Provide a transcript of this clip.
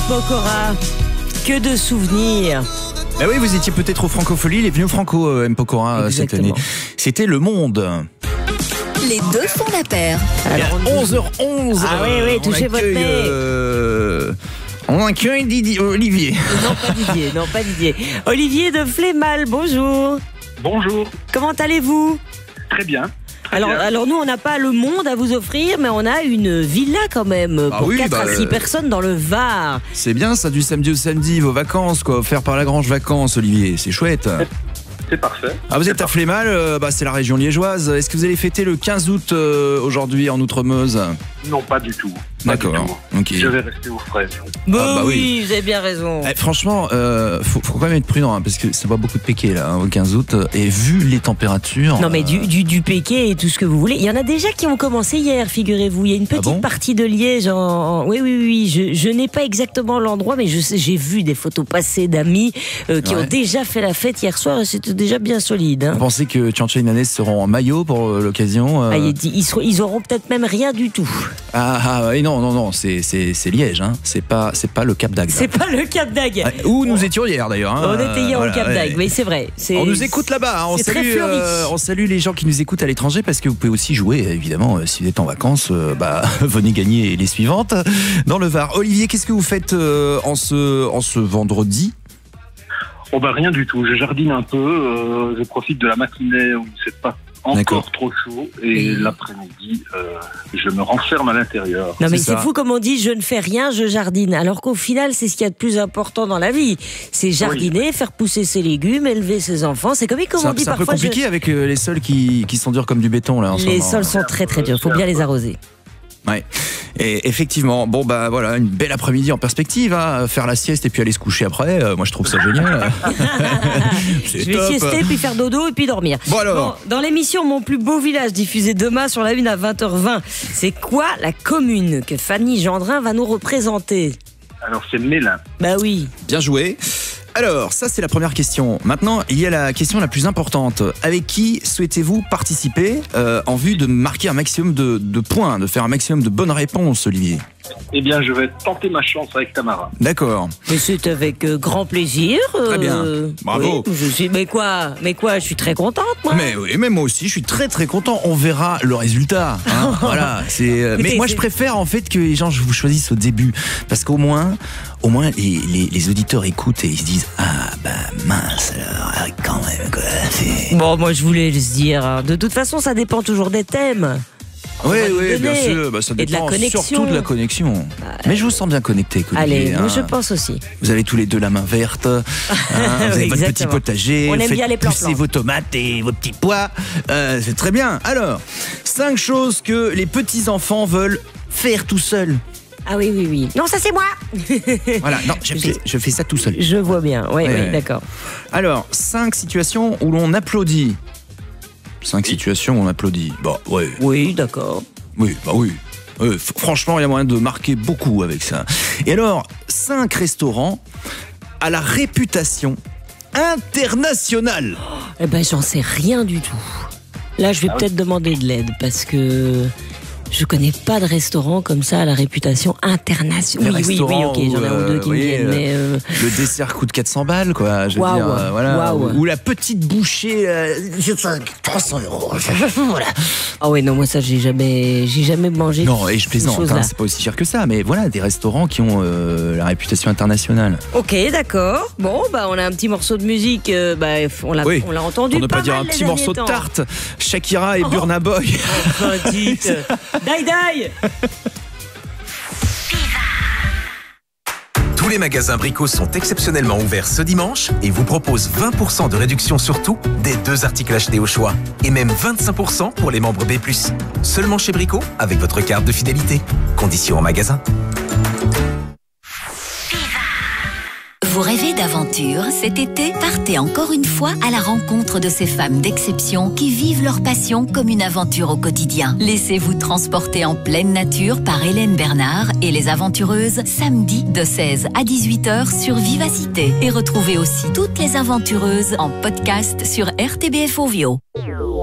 Pokora. Que de souvenirs. Ah oui, vous étiez peut-être au Francofolie, il est venu au Franco M. Pokora cette année. C'était Le Monde. Les deux font la paire. Alors, 11h11. Ah oui, touchez votre nez. On accueille Olivier. Non, pas Didier. Olivier de Flémal, bonjour. Bonjour. Comment allez-vous ? Très bien. Alors nous, on n'a pas le monde à vous offrir, mais on a une villa quand même pour 4 à 6 personnes dans le Var. C'est bien ça, du samedi au samedi, vos vacances, quoi, offert par Lagrange Vacances, Olivier, c'est chouette. C'est parfait. Ah, vous êtes à Flémal, c'est la région liégeoise. Est-ce que vous allez fêter le 15 août aujourd'hui en Outre-Meuse ? Non, pas du tout. D'accord. Ok. Je vais rester au frais. Bah oui, vous avez bien raison. Franchement, faut quand même être prudent, hein, parce que ça va beaucoup de péquer là, au 15 août. Et vu les températures. Non, mais du péqué et tout ce que vous voulez. Il y en a déjà qui ont commencé hier, figurez-vous. Il y a une petite partie de Liège. Oui. Je n'ai pas exactement l'endroit, mais j'ai vu des photos passées d'amis qui ont déjà fait la fête hier soir et c'était déjà bien solide. Hein. Vous pensez que Tchancha et Inanès seront en maillot pour l'occasion ils auront peut-être même rien du tout. Non, c'est Liège, hein. C'est pas le Cap d'Agde. C'est pas le Cap d'Agde. Où nous étions hier d'ailleurs. Hein. On était hier au Cap d'Agde, mais c'est vrai. On nous écoute là-bas. Hein. On salue les gens qui nous écoutent à l'étranger parce que vous pouvez aussi jouer, évidemment, si vous êtes en vacances, venez gagner les suivantes dans le Var. Olivier, qu'est-ce que vous faites en ce vendredi ? Rien du tout. Je jardine un peu. Je profite de la matinée où c'est pas encore trop chaud et l'après-midi je me renferme à l'intérieur. Non mais c'est fou comme on dit, je ne fais rien, je jardine, alors qu'au final c'est ce qu'il y a de plus important dans la vie, c'est jardiner, faire pousser ses légumes, élever ses enfants. C'est comme on dit parfois. C'est un peu compliqué avec les sols qui sont durs comme du béton là. Les sols sont très très durs, il faut bien les arroser. Ouais. Et effectivement, voilà, une belle après-midi en perspective, hein, faire la sieste et puis aller se coucher après, moi je trouve ça génial. Je vais siester, puis faire dodo et puis dormir. Bon, dans l'émission Mon plus beau village, diffusée demain sur la une à 20h20, c'est quoi la commune que Fanny Gendrin va nous représenter ? Alors c'est Mélin. Bah oui. Bien joué. Alors, ça c'est la première question. Maintenant, il y a la question la plus importante. Avec qui souhaitez-vous participer en vue de marquer un maximum de points, de faire un maximum de bonnes réponses, Olivier ? Eh bien, je vais tenter ma chance avec Tamara. D'accord. Mais c'est avec grand plaisir. Très bien. Bravo. Oui, mais quoi, je suis très contente, moi. Mais moi aussi, je suis très très content. On verra le résultat. Hein. Voilà. Mais moi, je préfère en fait que les gens vous choisissent au début, parce qu'au moins les auditeurs écoutent et ils se disent mince alors quand même quoi. Bon, moi je voulais le dire. De toute façon, ça dépend toujours des thèmes. Oui, bien sûr. Ça dépend surtout de la connexion. Mais je vous sens bien connecté. Allez, moi je pense aussi. Vous avez tous les deux la main verte. Vous avez votre petit potager. On aime bien les plans. Poussez vos tomates et vos petits pois. C'est très bien. Alors, 5 choses que les petits-enfants veulent faire tout seuls. Ah oui. Non, ça c'est moi. Voilà, non, je fais ça tout seul. Je vois bien, oui, d'accord. Alors, 5 situations où l'on applaudit. 5 situations où on applaudit. Oui, d'accord. Oui. Franchement, il y a moyen de marquer beaucoup avec ça. Et alors, 5 restaurants à la réputation internationale. J'en sais rien du tout. Là, je vais peut-être demander de l'aide parce que je connais pas de restaurant comme ça à la réputation internationale. Oui, ok, j'en ai un ou deux qui me viennent. Mais le dessert coûte 400 balles, quoi. Je veux dire, voilà. Ou la petite bouchée, 300 €. Voilà. Ah ouais, non, moi ça, j'ai jamais mangé. Non, et je plaisante, c'est pas aussi cher que ça, mais voilà, des restaurants qui ont la réputation internationale. Ok, d'accord. Bon, on a un petit morceau de musique, on l'a entendu. Pour ne pas dire un petit morceau de tarte, Shakira et Burna Boy. Die. Tous les magasins Brico sont exceptionnellement ouverts ce dimanche et vous proposent 20% de réduction sur tout, des 2 articles achetés au choix. Et même 25% pour les membres B+. Seulement chez Brico, avec votre carte de fidélité. Conditions en magasin. Vous rêvez d'aventure? Cet été, partez encore une fois à la rencontre de ces femmes d'exception qui vivent leur passion comme une aventure au quotidien. Laissez-vous transporter en pleine nature par Hélène Bernard et les aventureuses samedi de 16 à 18h sur Vivacité. Et retrouvez aussi toutes les aventureuses en podcast sur RTBF Ovio.